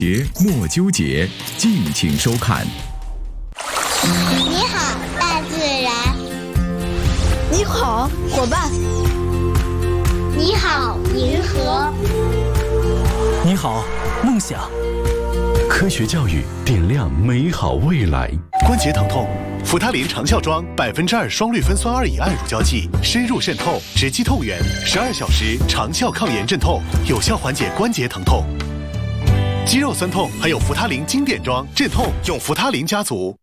别莫纠结，敬请收看。 你好，大自然。 你好，伙伴。 你好，银河。 你好，梦想。 科学教育点亮美好未来。关节疼痛，扶他林长效妆2%双氯芬酸2乙胺乳胶剂，深入渗透，直击痛源，12小时长效抗炎镇痛，有效缓解关节疼痛。肌肉酸痛还有扶他林经典装镇痛，用扶他林家族。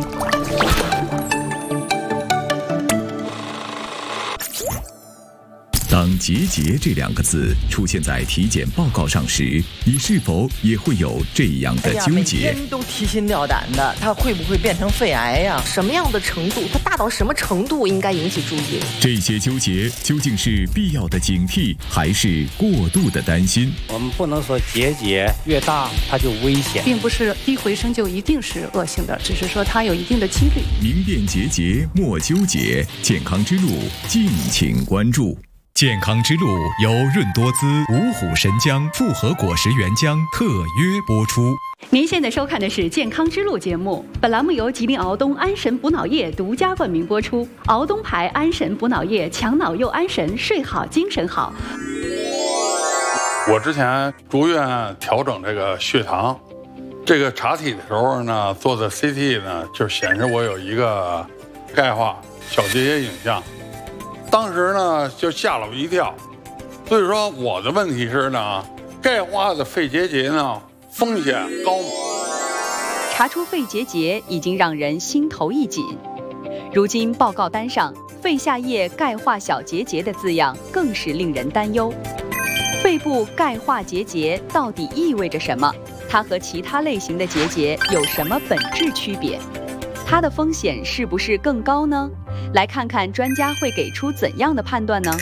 当结节这2个字出现在体检报告上时，你是否也会有这样的纠结？ 每天都提心吊胆的，它会不会变成肺癌呀？什么样的程度？它大到什么程度应该引起注意？ 这些纠结究竟是必要的警惕，还是过度的担心？ 我们不能说结节越大它就危险， 并不是一回生就一定是恶性的，只是说它有一定的几率。 明辨结节莫纠结，健康之路敬请关注。 健康之路由润多滋、五虎神姜复合果实原浆特约播出。 您现在收看的是《健康之路》节目，本栏目由吉林敖东安神补脑液独家冠名播出。敖东牌安神补脑液，强脑又安神，睡好精神好。 我之前住院调整这个血糖，这个查体的时候呢，做的 CT 呢，就显示我有一个钙化小结节影像。当时呢就吓了我一跳，所以说我的问题是呢，钙化的肺结节呢风险高吗？ 查出肺结节已经让人心头一紧，如今报告单上肺下叶钙化小结节的字样更是令人担忧。肺部钙化结节到底意味着什么？它和其他类型的结节有什么本质区别？它的风险是不是更高呢？来看看专家会给出怎样的判断呢？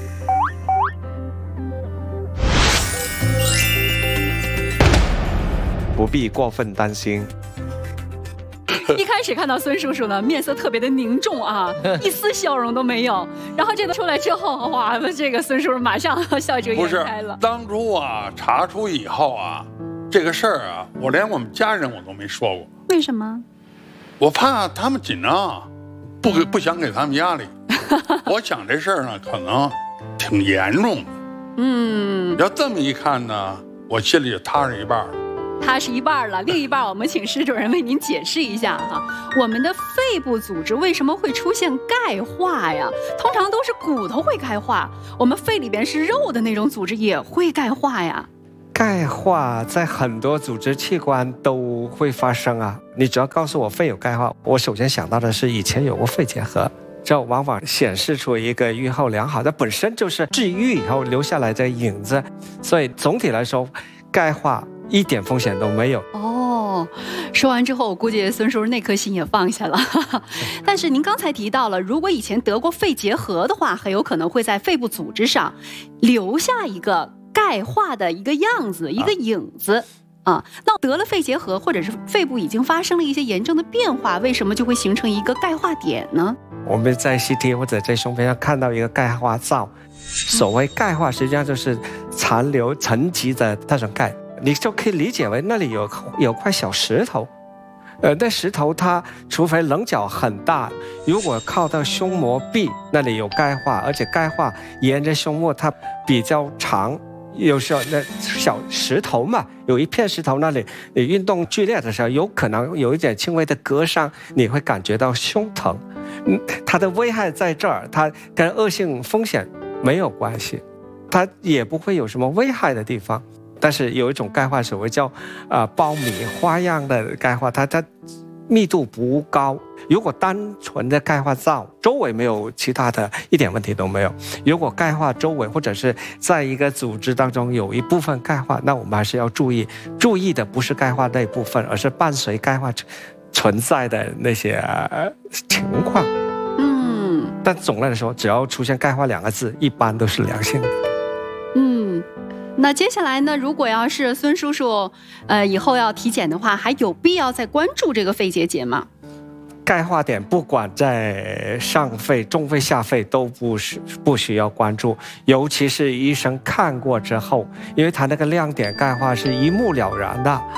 不必过分担心。 一开始看到孙叔叔呢，面色特别的凝重啊，一丝笑容都没有。然后这个出来之后，哇，这个孙叔叔马上笑逐颜开了。 不是，当初啊查出以后啊，这个事儿啊，我连我们家人我都没说过。 为什么？ 我怕他们紧张。不想给他们压力，我想这事儿呢可能挺严重的。要这么一看呢，我心里就踏实一半了。 踏实一半了，另一半我们请施主任为您解释一下哈。我们的肺部组织为什么会出现钙化呀？通常都是骨头会钙化，我们肺里边是肉的那种组织也会钙化呀。 钙化在很多组织器官都会发生啊！你只要告诉我肺有钙化，我首先想到的是以前有过肺结核，这往往显示出一个预后良好，它本身就是治愈以后留下来的影子。所以总体来说，钙化一点风险都没有。 哦，说完之后，我估计孙叔叔那颗心也放下了。但是您刚才提到了，如果以前得过肺结核的话，很有可能会在肺部组织上留下一个钙化的一个样子，一个影子啊。那得了肺结核，或者是肺部已经发生了一些炎症的变化，为什么就会形成一个钙化点呢？ 我们在 CT 或者在胸片上看到一个钙化灶，所谓钙化实际上就是残留沉积的那种钙，你就可以理解为那里有块小石头。那石头它除非棱角很大，如果靠到胸膜壁那里有钙化，而且钙化沿着胸膜它比较长，有时候那小石头嘛，有一片石头那里，你运动剧烈的时候，有可能有一点轻微的割伤，你会感觉到胸疼。它的危害在这儿，它跟恶性风险没有关系，它也不会有什么危害的地方。但是有一种钙化，所谓叫苞米花样的钙化，它密度不高。如果单纯的钙化灶周围没有其他的，一点问题都没有。如果钙化周围或者是在一个组织当中有一部分钙化，那我们还是要注意。注意的不是钙化那部分，而是伴随钙化存在的那些情况。但总的来说，只要出现钙化2个字，一般都是良性的。 那接下来呢，如果要是孙叔叔以后要体检的话，还有必要再关注这个肺结节吗？ 钙化点不管在上肺、中肺、下肺都不需要关注，尤其是医生看过之后，因为他那个亮点钙化是一目了然的。